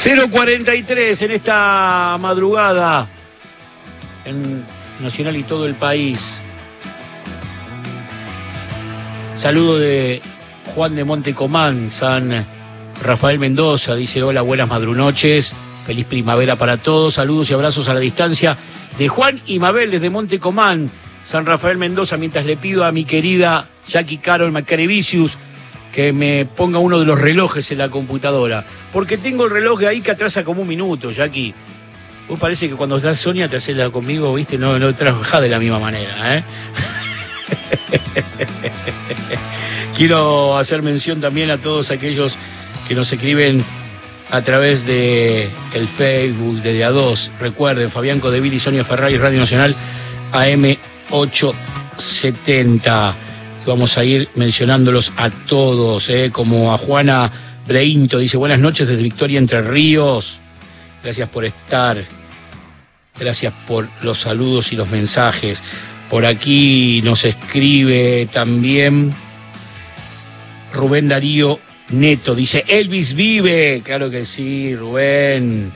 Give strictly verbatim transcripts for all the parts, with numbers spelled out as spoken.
cero cuarenta y tres en esta madrugada en Nacional y todo el país. Saludo de Juan de Montecomán, San Rafael Mendoza, dice hola, buenas madrunoches, feliz primavera para todos, saludos y abrazos a la distancia de Juan y Mabel desde Montecomán, San Rafael Mendoza, mientras le pido a mi querida Jackie Carol Macarevicius que me ponga uno de los relojes en la computadora, porque tengo el reloj de ahí que atrasa como un minuto, Jackie. Vos parece que cuando estás Sonia te haces la conmigo, viste, no, no trabajás de la misma manera, ¿eh? Quiero hacer mención también a todos aquellos que nos escriben a través de el Facebook de D A dos. Recuerden, Fabián Codeville y Sonia Ferrari, Radio Nacional A M ochocientos setenta. Vamos a ir mencionándolos a todos, ¿eh? Como a Juana Breinto, dice buenas noches desde Victoria, Entre Ríos. Gracias por estar. Gracias por los saludos y los mensajes. Por aquí nos escribe también Rubén Darío Neto, dice Elvis vive. Claro que sí, Rubén.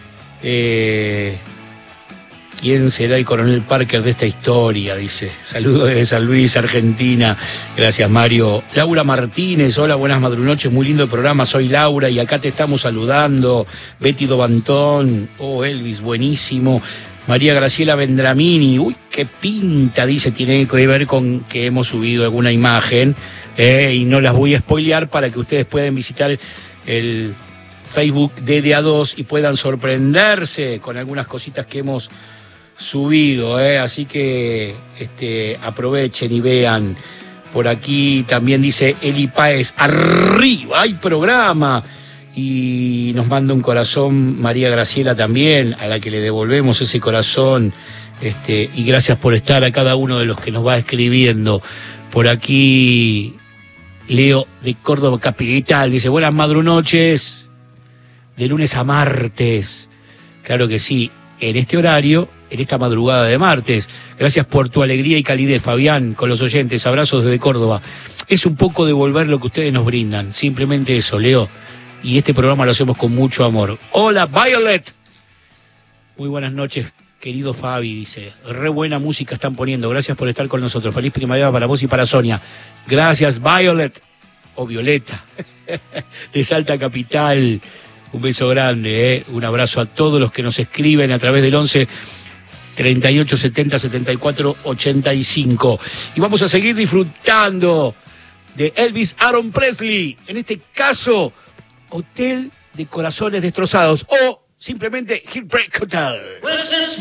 Eh, ¿Quién será el coronel Parker de esta historia? Dice. Saludos desde San Luis, Argentina. Gracias, Mario. Laura Martínez, hola, buenas madrunoches, muy lindo el programa. Soy Laura y acá te estamos saludando. Betty Dobantón, oh, Elvis, buenísimo. María Graciela Vendramini, uy, qué pinta, dice, tiene que ver con que hemos subido alguna imagen, eh, y no las voy a spoilear para que ustedes puedan visitar el Facebook de D A dos y puedan sorprenderse con algunas cositas que hemos subido, eh, así que este, aprovechen y vean. Por aquí también dice Eli Páez, arriba, hay programa. Y nos manda un corazón María Graciela también, a la que le devolvemos ese corazón. Este, y gracias por estar a cada uno de los que nos va escribiendo. Por aquí Leo de Córdoba Capital dice, buenas madrunoches, de lunes a martes. Claro que sí, en este horario, en esta madrugada de martes. Gracias por tu alegría y calidez, Fabián, con los oyentes. Abrazos desde Córdoba. Es un poco devolver lo que ustedes nos brindan. Simplemente eso, Leo. Y este programa lo hacemos con mucho amor. Hola, Violet. Muy buenas noches, querido Fabi, dice. Re buena música están poniendo. Gracias por estar con nosotros. Feliz primavera para vos y para Sonia. Gracias, Violet. O Violeta. De Salta Capital. Un beso grande, ¿eh? Un abrazo a todos los que nos escriben a través del once treinta y ocho setenta setenta y cuatro ochenta y cinco. Y vamos a seguir disfrutando de Elvis Aaron Presley. En este caso, Hotel de Corazones Destrozados o simplemente Heartbreak Hotel.